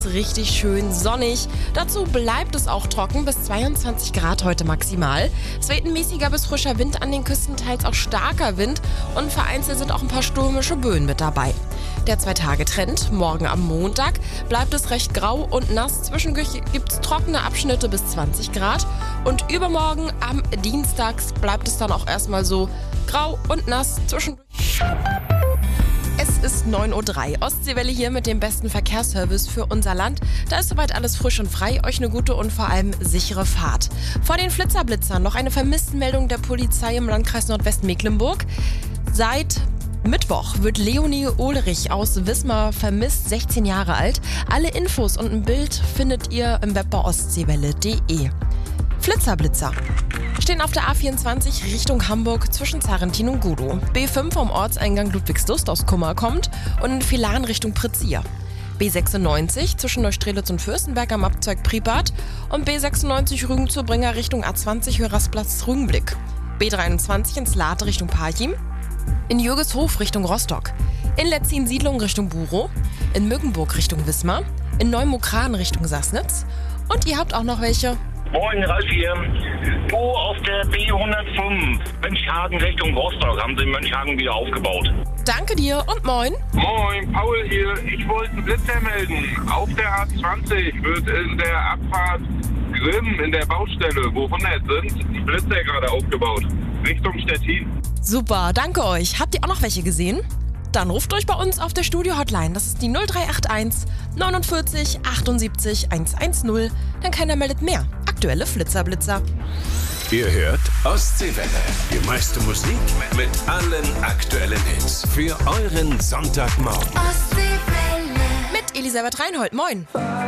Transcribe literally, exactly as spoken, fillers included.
Richtig schön sonnig. Dazu bleibt es auch trocken, bis zweiundzwanzig Grad heute maximal. Es weht ein mäßiger bis frischer Wind an den Küsten, teils auch starker Wind und vereinzelt sind auch ein paar stürmische Böen mit dabei. Der Zwei-Tage-Trend: morgen am Montag bleibt es recht grau und nass. Zwischendurch gibt es trockene Abschnitte bis zwanzig Grad und übermorgen am Dienstag bleibt es dann auch erstmal so grau und nass zwischendurch. Es ist neun Uhr drei. Ostseewelle hier mit dem besten Verkehrsservice für unser Land. Da ist soweit alles frisch und frei. Euch eine gute und vor allem sichere Fahrt. Vor den Flitzerblitzern noch eine Vermisstenmeldung der Polizei im Landkreis Nordwestmecklenburg. Seit Mittwoch wird Leonie Ulrich aus Wismar vermisst, sechzehn Jahre alt. Alle Infos und ein Bild findet ihr im Web bei ostseewelle punkt de. Flitzerblitzer stehen auf der A vierundzwanzig Richtung Hamburg zwischen Zarentin und Gudow. B fünf vom Ortseingang Ludwigslust aus Kummer kommt und in Filan Richtung Pritzia. B sechsundneunzig zwischen Neustrelitz und Fürstenberg am Abzweig Pripat und B sechsundneunzig Rügen zur Bringer Richtung A zwanzig Hörersplatz Rügenblick. B dreiundzwanzig ins Late Richtung Parchim. In Jürgeshof Richtung Rostock. In Letzin Siedlung Richtung Burow. In Mückenburg Richtung Wismar. In Neumokran Richtung Sassnitz. Und ihr habt auch noch welche. Moin, Ralf hier. Du, auf der B hundertfünf, Mönchhagen Richtung Rostock, haben sie Mönchhagen wieder aufgebaut. Danke dir und moin. Moin, Paul hier. Ich wollte einen Blitzer melden. Auf der A zwanzig wird in der Abfahrt Grimm in der Baustelle, wo hundert sind, die Blitzer gerade aufgebaut. Richtung Stettin. Super, danke euch. Habt ihr auch noch welche gesehen? Dann ruft euch bei uns auf der Studio-Hotline. Das ist die null drei acht eins neunundvierzig achtundsiebzig hundertzehn. Denn keiner meldet mehr. Aktuelle Flitzerblitzer. Ihr hört Ostseewelle. Die meiste Musik mit allen aktuellen Hits. Für euren Sonntagmorgen. Mit Elisabeth Reinhold. Moin.